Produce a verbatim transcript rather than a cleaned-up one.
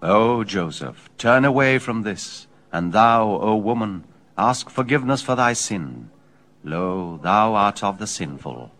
O Joseph, turn away from this, and thou, O woman, ask forgiveness for thy sin. Lo, thou art of the sinful.